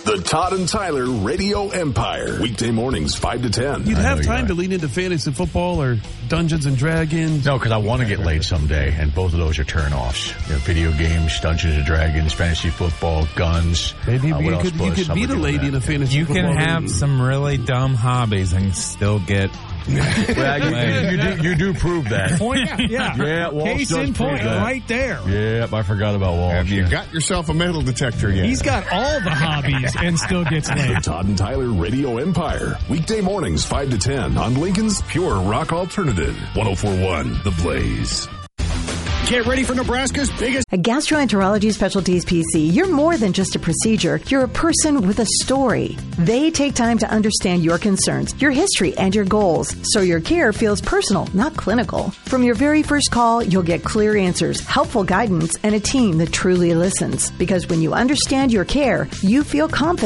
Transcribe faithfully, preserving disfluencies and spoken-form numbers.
The Todd and Tyler Radio Empire. Weekday mornings, five to ten. You'd have time to lean into fantasy football or Dungeons and Dragons. No, because I want to get laid someday, and both of those are turn-offs. You know, video games, Dungeons and Dragons, fantasy football, guns. Maybe uh, you could, you could beat a lady in a fantasy You football can have game. some really dumb hobbies and still get... well, you, you, do, you do prove that. Point, yeah. Yeah, Walsh Case does in prove point, that. right there. Yep, I forgot about Walsh. Have you yeah. got yourself a metal detector yet? He's got all the hobbies and still gets The laid. Todd and Tyler Radio Empire. Weekday mornings, five to ten on Lincoln's Pure Rock Alternative. one oh four point one The Blaze. Get ready for Nebraska's biggest... At Gastroenterology Specialties P C, you're more than just a procedure. You're a person with a story. They take time to understand your concerns, your history, and your goals, so your care feels personal, not clinical. From your very first call, you'll get clear answers, helpful guidance, and a team that truly listens. Because when you understand your care, you feel confident